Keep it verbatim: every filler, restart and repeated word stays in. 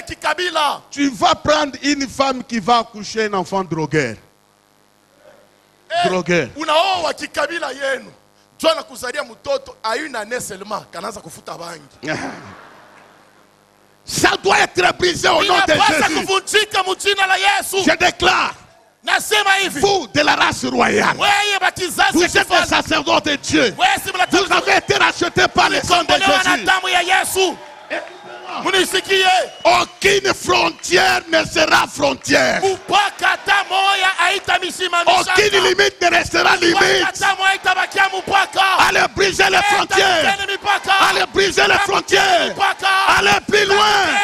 Tu vas prendre une femme qui va accoucher un enfant drogueur. Eh, Drogueur. unaoa kikabila yenu. Jona kuzalia mtoto ayuna ne seulement kanaanza kufuta bangi. Ça doit être brisé au nom de Inapasa Jésus. kuvunjika mjina la Yesu. Je déclare, Nasema hivi. vous de la race royale, Wewe bakizazi vous ya êtes des kifalme. sacerdotes de Dieu. Wewe si mnataka Vous avez été rachetés par le sang de kukombolewa na Jésus. damu ya Yesu. Munisikie. Aucune frontière ne sera frontière. Mpaka hata moya haitamisimamisha. Aucune limite ne restera limite. Mpaka hata moya haitabakia mpaka. Allez briser les frontières. Haitabakia mipaka. Allez briser les frontières. Mipaka. Allez plus loin.